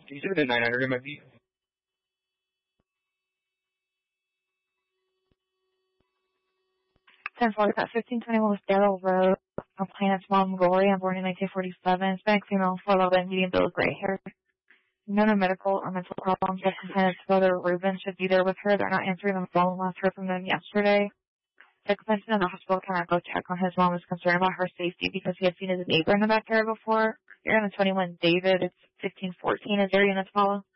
Can you do the 900 in my view? 1040, 1521 West Darrell Road. Complainant's mom, Gloria, born in 1947. Hispanic female, 4'11", medium build, gray hair. No medical or mental problems. The complainant's brother, Ruben, should be there with her. They're not answering the phone. Last heard from them yesterday. The complainant in the hospital cannot go check on his mom. Is concerned about her safety because he had seen his neighbor in the backyard before. You're on the 21 David. It's 1514. Is there units follow?